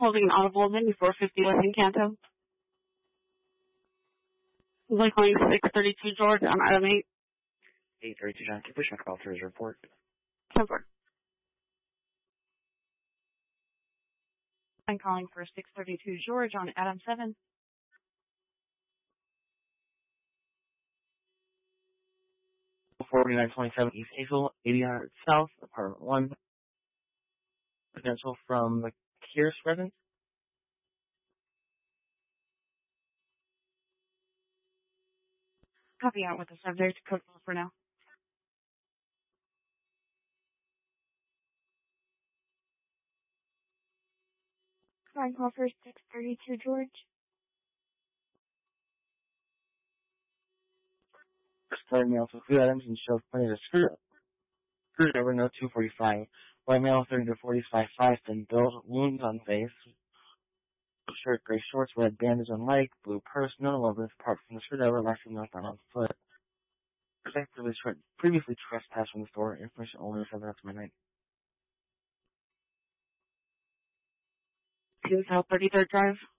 Holding an audible menu 450 West Encanto. Like calling 632 George on item 8. 832 John, keep pushing call through his report. 10-4. I'm calling for 632 George on Adam 7. 4927 East Hazel, 80 Yard South, apartment 1. Potential from the Kearse residence. Copy out with the subject code for now. I'm calling for 632 George. Display mail for food items and shows plenty of screwdriver, no 245. White male 30 to 45, 5 thin bills, wounds on face. Shirt, gray shorts, red bandage on leg, blue purse, no evidence apart from the screwdriver, last known on foot. Previously trespassed from the store. Information only received after midnight. South 33rd Drive.